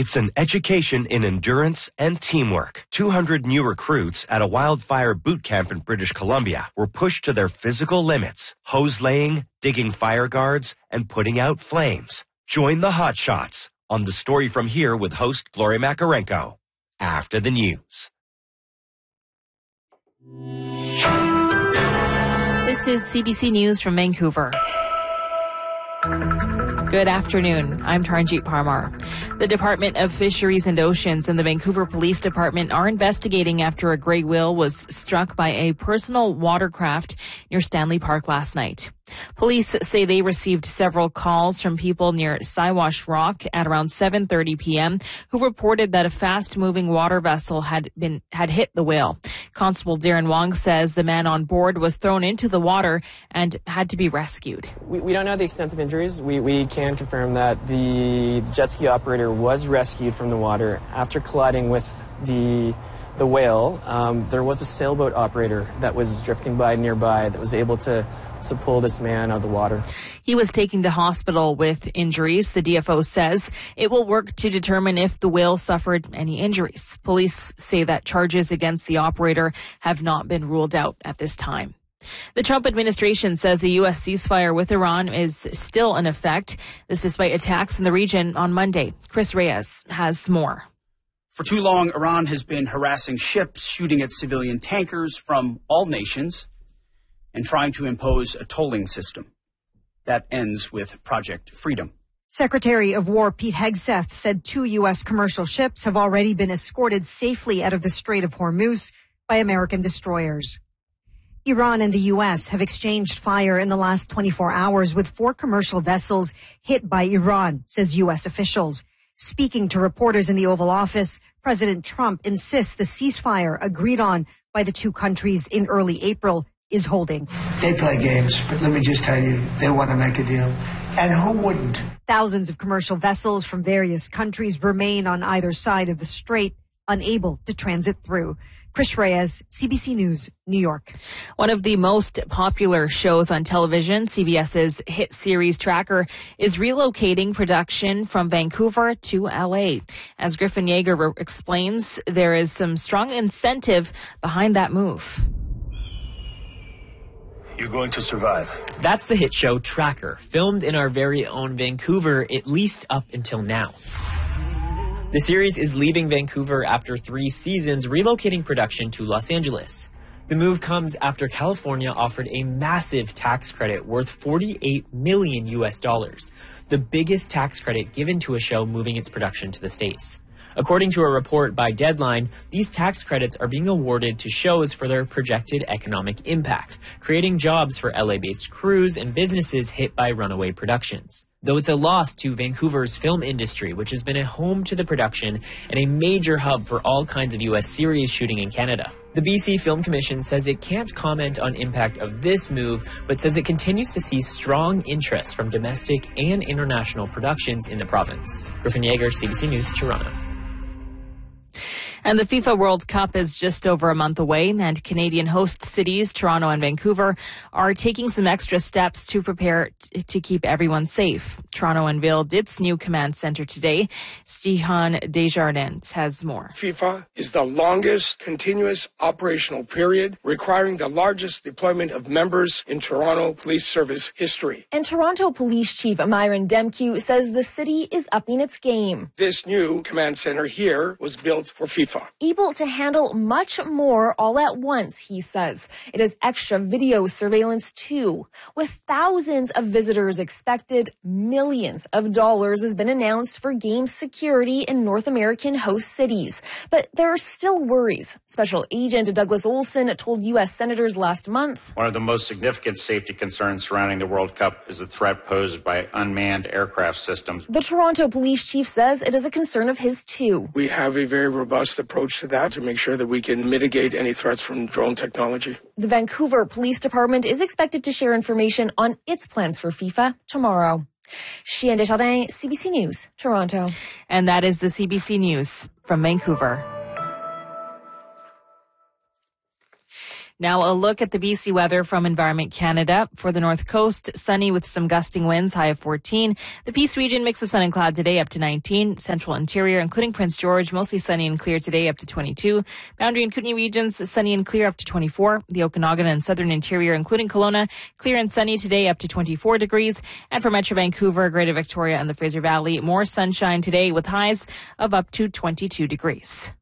It's an education in endurance and teamwork. 200 new recruits at a wildfire boot camp in British Columbia were pushed to their physical limits, hose laying, digging fire guards, and putting out flames. Join the Hot Shots on The Story From Here with host Gloria Makarenko after the news. This is CBC News from Vancouver. Good afternoon. I'm Taranjeet Parmar. The Department of Fisheries and Oceans and the Vancouver Police Department are investigating after a gray whale was struck by a personal watercraft near Stanley Park last night. Police say they received several calls from people near Siwash Rock at around 7:30 p.m. who reported that a fast-moving water vessel had hit the whale. Constable Darren Wong says the man on board was thrown into the water and had to be rescued. We don't know the extent of injuries. We can confirm that the jet ski operator was rescued from the water after colliding with the whale. There was a sailboat operator that was drifting by nearby that was able to pull this man out of the water. He was taken to hospital with injuries. The DFO says it will work to determine if the whale suffered any injuries. Police say that charges against the operator have not been ruled out at this time. The Trump administration says the U.S. ceasefire with Iran is still in effect. This despite attacks in the region on Monday. Chris Reyes has more. For too long, Iran has been harassing ships, shooting at civilian tankers from all nations, and trying to impose a tolling system. That ends with Project Freedom. Secretary of War Pete Hegseth said 2 U.S. commercial ships have already been escorted safely out of the Strait of Hormuz by American destroyers. Iran and the U.S. have exchanged fire in the last 24 hours with 4 commercial vessels hit by Iran, says U.S. officials. Speaking to reporters in the Oval Office, President Trump insists the ceasefire agreed on by the 2 countries in early April is holding. They play games, but let me just tell you, they want to make a deal. And who wouldn't? Thousands of commercial vessels from various countries remain on either side of the strait, unable to transit through. Chris Reyes, CBC News, New York. One of the most popular shows on television, CBS's hit series Tracker, is relocating production from Vancouver to LA. As Griffin Yeager explains, there is some strong incentive behind that move. You're going to survive. That's the hit show Tracker, filmed in our very own Vancouver, at least up until now. The series is leaving Vancouver after 3 seasons, relocating production to Los Angeles. The move comes after California offered a massive tax credit worth $48 million, the biggest tax credit given to a show moving its production to the States. According to a report by Deadline, these tax credits are being awarded to shows for their projected economic impact, creating jobs for LA-based crews and businesses hit by runaway productions. Though it's a loss to Vancouver's film industry, which has been a home to the production and a major hub for all kinds of U.S. series shooting in Canada. The BC Film Commission says it can't comment on impact of this move, but says it continues to see strong interest from domestic and international productions in the province. Griffin Yeager, CBC News, Toronto. And the FIFA World Cup is just over a month away, and Canadian host cities, Toronto and Vancouver, are taking some extra steps to prepare to keep everyone safe. Toronto unveiled its new command center today. Stihan Desjardins has more. FIFA is the longest continuous operational period, requiring the largest deployment of members in Toronto Police Service history. And Toronto Police Chief Myron Demkew says the city is upping its game. This new command center here was built for FIFA. Able to handle much more all at once, he says. It has extra video surveillance too. With thousands of visitors expected, millions of dollars has been announced for game security in North American host cities. But there are still worries. Special Agent Douglas Olson told U.S. senators last month. One of the most significant safety concerns surrounding the World Cup is the threat posed by unmanned aircraft systems. The Toronto Police Chief says it is a concern of his too. We have a very robust approach to that to make sure that we can mitigate any threats from drone technology. The Vancouver Police Department is expected to share information on its plans for FIFA tomorrow. Chien Desjardins, CBC News, Toronto. And that is the CBC News from Vancouver. Now a look at the BC weather from Environment Canada. For the North Coast, sunny with some gusting winds, high of 14. The Peace region, mix of sun and cloud today, up to 19. Central Interior, including Prince George, mostly sunny and clear today, up to 22. Boundary and Kootenay regions, sunny and clear, up to 24. The Okanagan and Southern Interior, including Kelowna, clear and sunny today, up to 24 degrees. And for Metro Vancouver, Greater Victoria and the Fraser Valley, more sunshine today with highs of up to 22 degrees.